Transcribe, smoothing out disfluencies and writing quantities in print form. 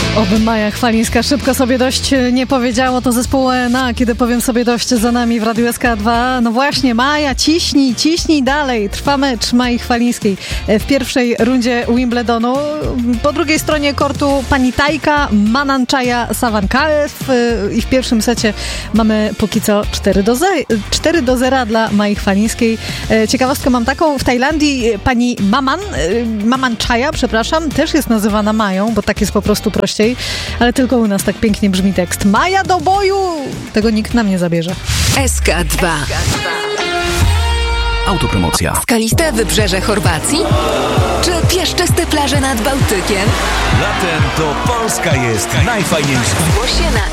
Oby Maja Chwalińska szybko sobie dość nie powiedziało, to zespół ENA, kiedy powiem sobie dość za nami w Radiu SK2. No właśnie, Maja, ciśnij dalej. Trwa mecz Mai Chwalińskiej w pierwszej rundzie Wimbledonu. Po drugiej stronie kortu pani Tajka, Mananczaja, Sawankaew i w pierwszym secie mamy póki co 4-0 dla Mai Chwalińskiej. Ciekawostkę mam taką, w Tajlandii pani Mananczaja, też jest nazywana Mają, bo tak jest po prostu prościej, ale tylko u nas tak pięknie brzmi tekst. Maja do boju! Tego nikt nam nie zabierze. SK2. Autopromocja. Skaliste wybrzeże Chorwacji? Czy piaszczyste plaże nad Bałtykiem? Latem to Polska jest najfajniejsza. Zgłoś się na